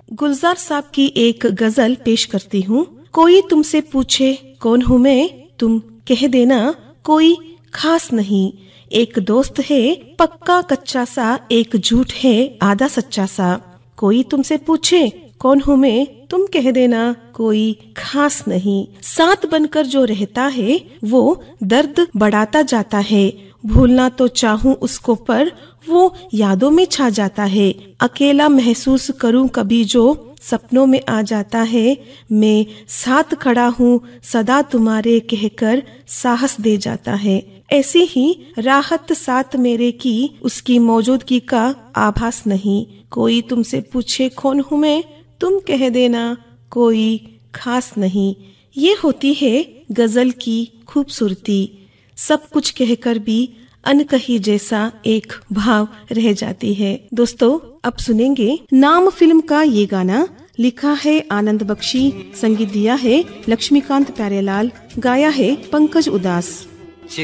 गुलजार साहब की एक गजल पेश करती हूँ। कोई तुमसे पूछे कौन हूँ मैं, तुम कह देना कोई खास नहीं। एक दोस्त है पक्का कच्चा सा, एक झूठ है आधा सच्चा सा। कोई तुमसे पूछे कौन हूँ मैं, तुम कह देना कोई खास नहीं। साथ बनकर जो रहता है वो दर्द बढ़ाता जाता है। भूलना तो चाहूं उसको पर वो यादों में छा जाता है। अकेला महसूस करूं कभी जो सपनों में आ जाता है। मैं साथ खड़ा हूँ सदा तुम्हारे कहकर साहस दे जाता है। ऐसी ही राहत साथ मेरे की, उसकी मौजूदगी का आभास नहीं। कोई तुमसे पूछे कौन हूँ मैं, तुम कह देना कोई खास नहीं। ये होती है गजल की खूबसूरती। सब कुछ कहकर भी अनकही जैसा एक भाव रह जाती है। दोस्तों अब सुनेंगे नाम फिल्म का ये गाना। लिखा है आनंद बख्शी, संगीत दिया है लक्ष्मीकांत प्यारेलाल, गाया है पंकज उदास।